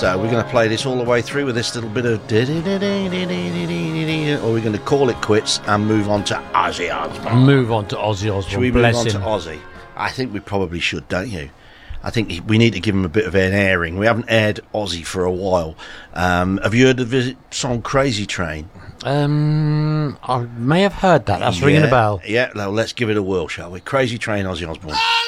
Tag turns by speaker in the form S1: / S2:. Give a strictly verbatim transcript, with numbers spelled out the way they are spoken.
S1: So we're going to play this all the way through with this little bit of... Or we're going to call it quits and move on to Ozzy Osbourne.
S2: Move on to Ozzy Osbourne.
S1: Should we
S2: Bless
S1: move on
S2: him.
S1: to Ozzy? I think we probably should, don't you? I think we need to give him a bit of an airing. We haven't aired Ozzy for a while. Um, have you heard of the song Crazy Train?
S2: Um, I may have heard that. That's
S1: yeah,
S2: ringing a bell.
S1: Yeah, well, let's give it a whirl, shall we? Crazy Train, Ozzy Osbourne.